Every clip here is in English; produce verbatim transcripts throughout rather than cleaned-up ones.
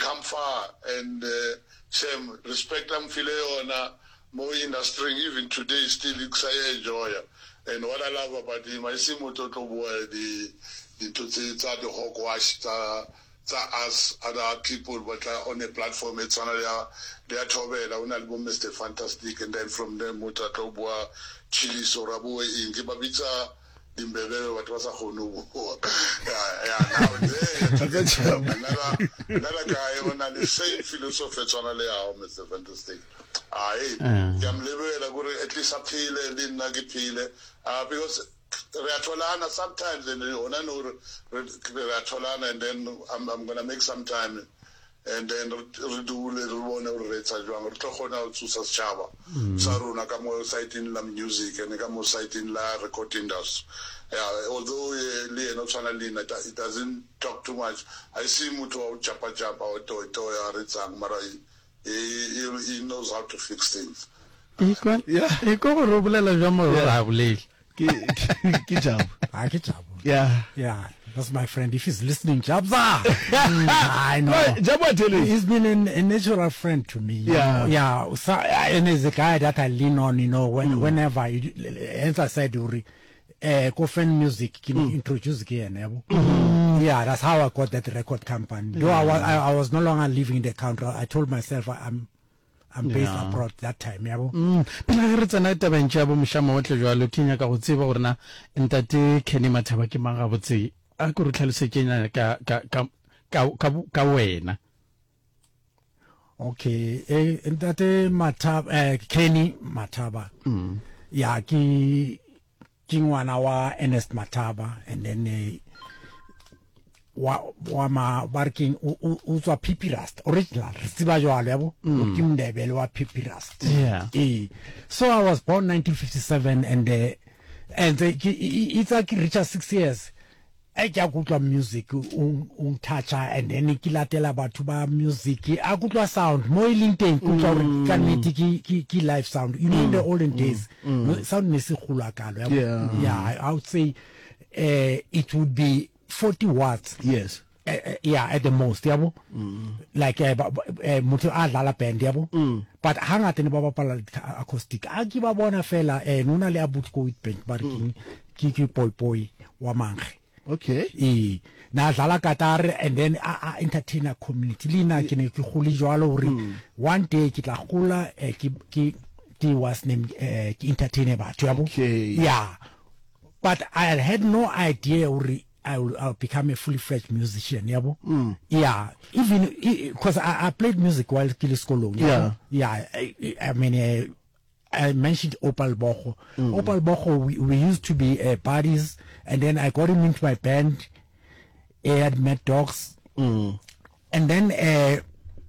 come far, and uh, same respect am file ona more industry even today still I enjoy. And what I love about him, I see moto to boy the the to say the hogwash us other people, but uh, on a platform it's another they are told that album is fantastic, and then from them moto to boy chili sorabu in Gibabita. Imbebe what was a honu. Yeah, yeah. Now another another guy on the same philosophy. It's only how Mister Fantastic. Ah, hey, I'm living a good at least a pile, didn't I get pile? Ah, because Ratolana sometimes and you know Ratolana, and then I'm I'm gonna make some time. And then do little one or rates as well. Talk now to Sashaba. Saruna Kamo citing la music and Kamo citing la recording us. Although it doesn't talk too much, I see Muto Chapa Chapa or Toy Toy Ritsang Marai. He knows how to fix things. Yeah, he go Robula Jamor. Yeah, yeah. That's my friend. If he's listening, Jabza, I know. Jabba, he's been an, a natural friend to me. Yeah, know? yeah. So, and he's a guy that I lean on. You know, when mm. whenever, you, as I said, Uri, uh, co-friend music can mm. introduce again. Mm. Yeah, that's how I got that record company. Though yeah. I was, I, I was no longer living in the country. I told myself I, I'm. I'm based yeah. abroad that time, yabo. Mm. Pila re tsana taba ntšha bo mshama wa tlejwa lo kinya ka go tseba gore na ntate Kenny Mathaba ke mang ga botse a go re tlhalosetsenya ka ka ka ka ka wena. Okay, eh ntate Mathaba eh Kenny Mathaba. Mm. Ya ki ki ngwana wa Ernest Mathaba, and then eh, wa wa ma working utswa P P Rust original siba jwalo yabo ukimndebele wa P P Rust. Yeah. Eh, so I was born nineteen fifty-seven, and uh, and uh, it's like reach six years I kya music un un touch, and then kilatela batho ba music a kutwa sound mo ileng teng kutwa ka nnete ki ki ki live sound, you know, in the olden days sound ne se khula kalo. Yeah, yeah, I would say uh, it would be forty watts. Yes. Uh, uh, yeah, at the most, yabo. Mm. Like uh, uh, mutu a lala band, yabo. Mm. But hanga tene baba pala acoustic. Agi ba bona fela eh nuna le abuti ko with band bar ki ki ki poi poi wa mange. Okay. Eh na lala katar, and then a, a entertainer community lina ke ne ke khuli jwalo hore one day ke tla khula eh, ki ki ki was named eh, ki entertainer ba yabo. Okay. Yeah. But I had no idea hore I will I'll become a fully fledged musician, yabo. Mm. Yeah, even because I, I played music while Kiliskolong. Yeah, yeah. I, I mean, uh, I mentioned Opal Bocho. Mm. Opal Bocho, we, we used to be uh, buddies, and then I got him into my band. He had Mad Dogs, mm. and then uh,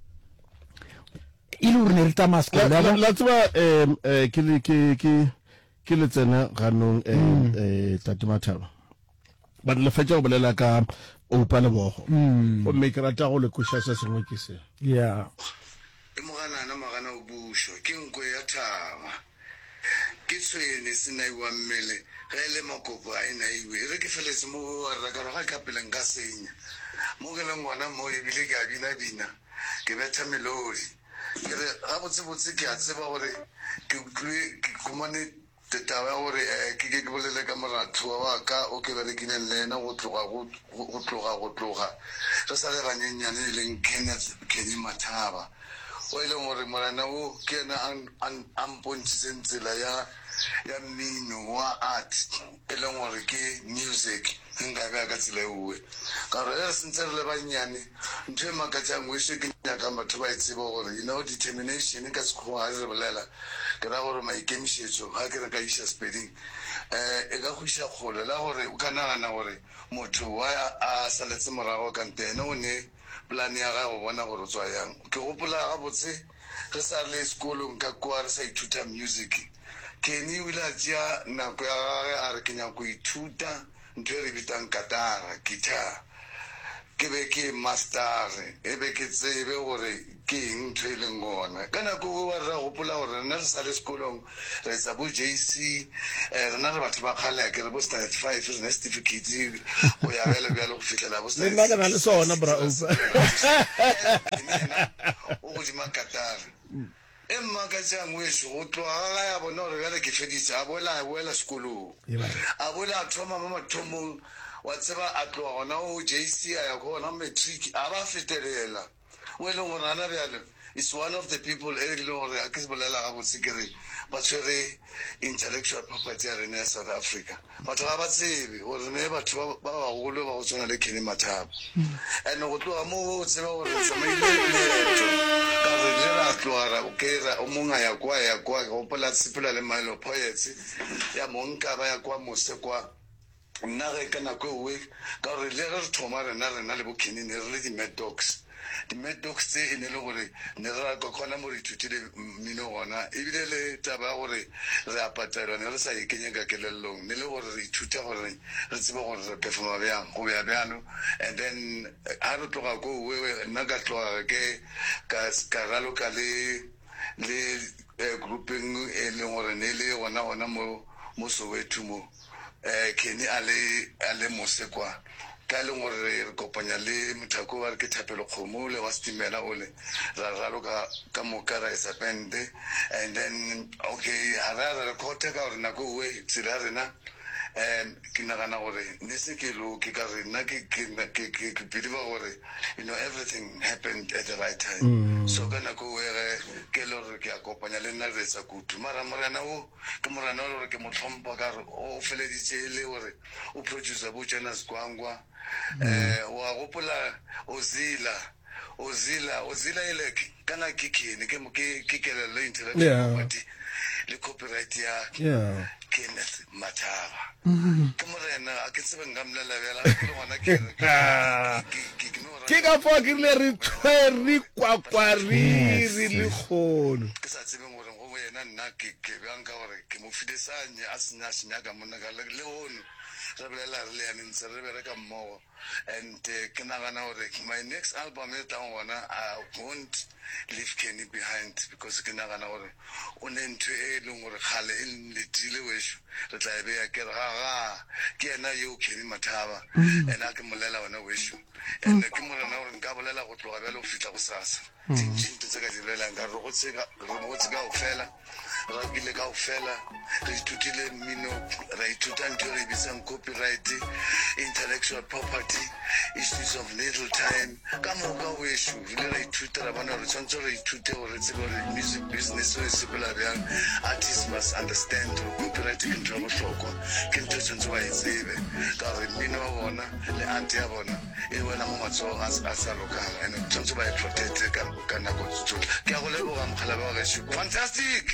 Ilur Nerita Masko. Let's go. Um, kili kili kili kili tsena ganong eh Tate Mathaba. But le fetsa go bolela ka Opal Bocho. Mm. O make rata go le kusha se sengwe ke se. Yeah. E mogana na magana o busho ke nkwe ya thaba. Ke tswene sina iwa mmele ga ile makopo a ina iwe re ke feletse mo wa ka ga kapela nka senya. Mo ke le ngwana mo e bile ka bina bina ke betha melodi. Ke re ga botse botse ke a tseba gore ke ke komane tetawa gore ke ke bolele ka moratho wa ka o ke bere kine lena go tloga go go tloga go tloga re sa le banyenyane le Kenneth Kenny Mathaba o ile gore morana o ke na an ampontse tsela ya ya mmino wa art ele gore ke music nga ba ka tsela uwe ka re re sentse le banyane ntwe makatsa ngwe se ke nya ka batho ba itseba gore you know determination ka se khoa re bolela ke ra gore maikemišetšo ga ke re ka isha speeding eh e ka khusha khole la gore o kana gana gore motho wa a saletse morago ka ntene o ne plan ya ga go bona gore tswa yang ke gopola ga botse re sa le sekolong ka kwa re sa ithuta music ke ni wila tsia na kwa ga a re kenya go ithuta ntwe re bitang katara guitar ke be ke master e be ke tsebe gore ke eng ntho e leng gona ka nako go wa ra gopola gore nna re sa le sekolong re tsa bo J C rena re batho ba kgale ke re bo standard five re ne certificate go ya bele bjalo go fitlela bo le nna ka na le sona bra o go di makatara emma ka tsang weso go tloga ga ya bona gore bjale ke feditse a boela a boela sekolong a boela a thoma mo mathomong wa tseba a tloga gona o J C a ya gona matric a ba fetelela o e leng gore ana bjale is one of the people e leng gore a ke se bolela ga botse ke re ba tshwere intellectual property ya rena ya South Africa batho ga ba tsebe gore ne batho ba bagolo ba go tshwana le Kenny Mathaba and go tloga mo o tseba gore tsamaile leeto ka re le ra tloga o ke ra o monga ya kwa ya kwa go pola tsipela le Milo Poets ya monka ba ya kwa mose kwa nna re ka nako we ka re le re thoma rena rena le bo Kenny ne re le di Mad Dogs di Mad Dogs tse ene le gore ne re ka khona mo re thutile mmino gona e bile le taba gore re apatela ne re sa ikenya ka kelellong ne le gore re ithuta gore re tsebe gore re performa bjang go bja bjalo and then a re tloga go we nna ka tloga ke ka ka ralo ka le le grouping e le gore ne le gona gona mo mo Soweto mo eh Kenny ale ale mose kwa ka le gore re kopanya le Mthako wa ke Thapelo Khomo le wa Stimela ole ra ralo ka ka mokara isa pende and then okay ara re khothe ka re nako we tsira rena em ke nagana gore ne se ke lo ke ka re nna ke ke ke ke believe gore you know everything happened at the right time mm. So ka nako we ke lo re ke a kopanya le nna re sa kutu mara morana o ke morana o re ke motlhompa ka re o feleditse le gore o producer bo Jonas Gwangwa eh wa gopola Ozila Ozila Ozila ile kana kikini ke mo ke kelelo intellectual property le copyright ya yeah Kenneth Mathaba ke morena a ke tsebe ngamlela bela ke gona ke ke ka fo ke le re tshwere kwa kwa ri ri le kholo ke sa tsebe gore go wena nna ke ke bang ka gore ke mo fidesanye a senya senya ka monna ka le ono re bela re le ntse re bereka mmogo and ke nagana gore my next album e tlang gona I won't leave Kenny behind because ke nagana gore o ne ntwe e leng gore khale e letile wesho re tla be ya ke ga ga ke ena yo Kenny Mathaba ena ke molela wona wesho and ke morena gore nka bolela go tloga bjalo go fitla go sasa tintse tse ka dilela nka re go tsega re mo tsega go fela ra kile ka go fela re ithutile mmino ra ithuta ntho re bisang copyright intellectual property issues of little time ka mo ka wesho re ra ithuta ra bona re tshwantse re ithute gore tsebe gore music business o se pela bjang artists must understand copyright ke ntho ya bohlokwa ke ntho tshwantse wa e tsebe ka re mmino wa bona le anti ya bona e wela mo matsogo a sa lokang and tshwantse ba e protect ka ka nako tsotlhe ke a go leboga mogala ba ga shugo fantastic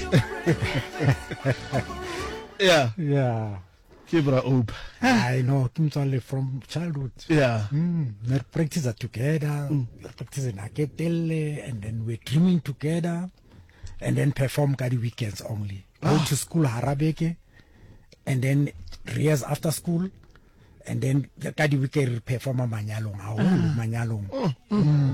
yeah yeah Kibra Ope. I know Kimsale from childhood. Yeah. Mm, we practice together, mm. we practice in Aketele, and then we're dreaming together, and then perform Kadi weekends only. Go Ah. to school Harabeke, and then rehearse after school, and then the Kadi weekend perform a Manyalong, a whole Manyalong. Mm. Mm.